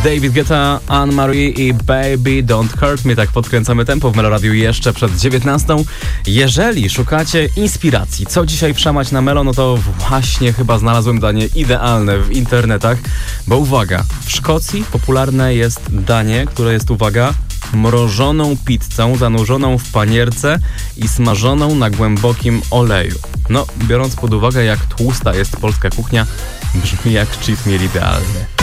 David Guetta, Anne-Marie i Baby Don't Hurt Me. Tak podkręcamy tempo w Meloradiu jeszcze przed 19. Jeżeli szukacie inspiracji, co dzisiaj przemać na Melo, no to właśnie chyba znalazłem danie idealne w internetach. Bo uwaga, w Szkocji popularne jest danie, które jest, uwaga, mrożoną pizzą zanurzoną w panierce i smażoną na głębokim oleju. No, biorąc pod uwagę, jak tłusta jest polska kuchnia, brzmi jak cheat meal idealny.